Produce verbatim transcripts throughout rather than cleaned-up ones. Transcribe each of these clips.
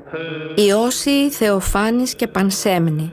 Ιώσιοι, Θεοφάνης και Πανσέμνη.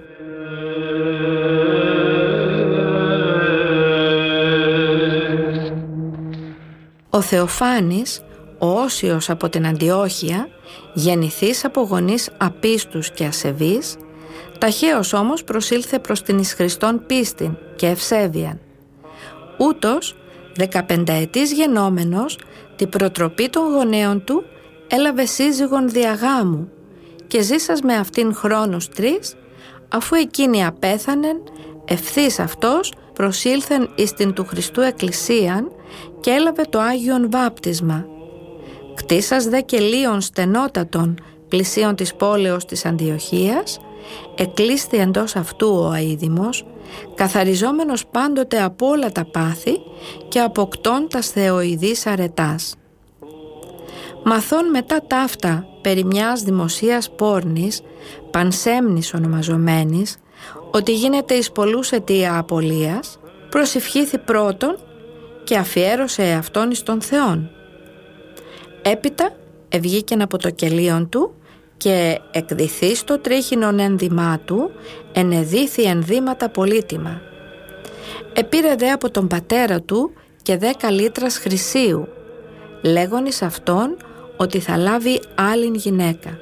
Ο Θεοφάνης, ο Όσιος από την Αντιόχεια, γεννηθής από γονείς απίστους και ασεβείς, ταχαίως όμως προσήλθε προς την εις Χριστόν πίστην και ευσέβειαν. Ούτως, δεκαπενταετής γενόμενος, την προτροπή των γονέων του έλαβε σύζυγον διαγάμου και ζήσας με αυτήν χρόνους τρεις, αφού εκείνη απέθανεν, ευθύς αυτός προσήλθεν εις την του Χριστού Εκκλησίαν και έλαβε το Άγιον Βάπτισμα. Κτίσας δε κελίων στενότατων πλησίων της πόλεως της Αντιοχίας, εκλείσθη εντός αυτού ο αείδημος, καθαριζόμενος πάντοτε από όλα τα πάθη και αποκτών τας θεοειδής αρετάς. Μαθών μετά ταύτα περί μιας δημοσίας πόρνης, Πανσέμνης ονομαζομένης, ότι γίνεται εις πολλούς αιτία απολίας, προσευχήθη πρώτον και αφιέρωσε εαυτόν εις τον Θεόν. Έπειτα ευγήκεν από το κελίον του και εκδηθείς το τρίχινον ένδυμά του ενεδίθη ενδύματα πολύτιμα. Επήρε δε από τον πατέρα του και δέκα λίτρας χρυσίου, λέγον εις αυτόν ότι θα λάβει άλλην γυναίκα.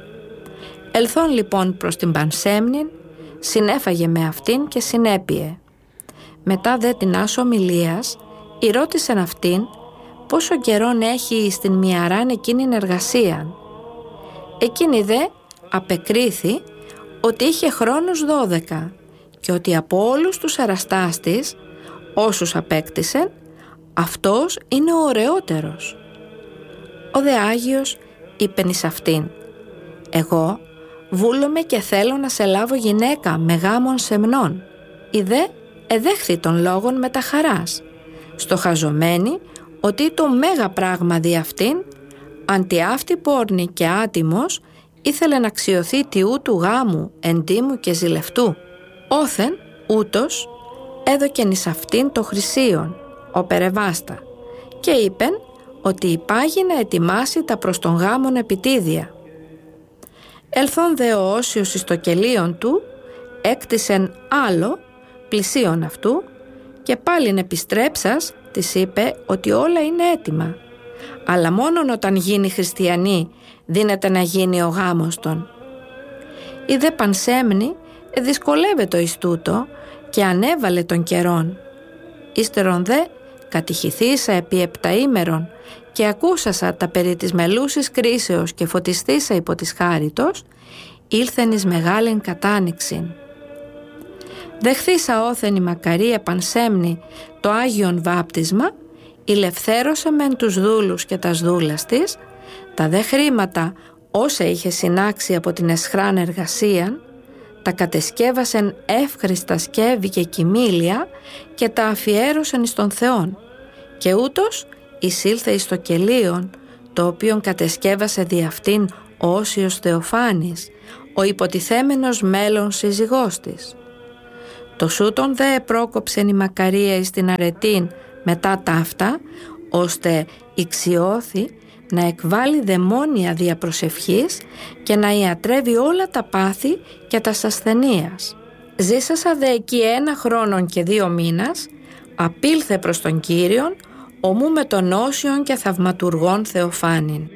Ελθόν λοιπόν προς την Πανσέμνην, συνέφαγε με αυτήν και συνέπιε. Μετά δε την άσο ομιλίας, ηρώτησεν αυτήν πόσο καιρόν έχει στην μιαράν εκείνην εργασίαν. Εκείνη δε απεκρίθη ότι είχε χρόνους δώδεκα και ότι από όλους τους εραστάς της, όσους απέκτησεν, αυτός είναι ο ωραιότερος. Ο δε Άγιος είπεν εις αυτήν, εγώ βούλομαι και θέλω να σε λάβω γυναίκα με γάμον σεμνών. Η δε εδέχθη των λόγων με τα χαράς, στοχαζομένη ότι το μέγα πράγμα δι' αυτήν, αντι αυτή πόρνη και άτιμος, ήθελε να αξιωθεί τιού του γάμου, εντύμου και ζηλευτού. Όθεν ούτως έδωκεν εις αυτήν το χρυσίον, ο περεβάστα, και είπεν ότι υπάγει να ετοιμάσει τα προς τον γάμον επιτίδια. Ελθόν δε ο Όσιος εις το κελίον του, έκτισεν άλλο πλησίον αυτού και πάλιν επιστρέψας της είπε ότι όλα είναι έτοιμα, αλλά μόνον όταν γίνει χριστιανή δύναται να γίνει ο γάμος των. Η δε Πανσέμνη δυσκολεύεται εις τούτο και ανέβαλε των καιρών. Ύστερον δε κατηχηθήσα επί επταήμερον και ακούσασα τα περί της μελούσης κρίσεως και φωτιστήσα υπό της χάριτος, ήλθεν εις μεγάλην κατάνοιξην. Δεχθήσα όθεν η Μακαρία Πανσέμνη το Άγιον Βάπτισμα, ηλευθέρωσε μεν τους δούλους και τας δούλας της, τα δε χρήματα όσα είχε συνάξει από την εσχράν εργασίαν, τα κατεσκεύασεν εύχριστα σκεύη και κοιμήλια και τα αφιέρωσεν εις τον Θεόν, και ούτως εισήλθε εις το κελίον, το οποίον κατεσκεύασε δι' αυτήν ο Όσιος Θεοφάνης, ο υποτιθέμενος μέλλον σύζυγός της. Το σούτον δε επρόκοψεν η Μακαρία εις την αρετήν μετά ταύτα, ώστε ηξιώθη να εκβάλει δαιμόνια δια προσευχής και να ιατρεύει όλα τα πάθη και τα ασθενείας. Ζήσασα δε εκεί ένα χρόνον και δύο μήνας, απήλθε προς τον Κύριον, ομού με τον Όσιον και θαυματουργών Θεοφάνην.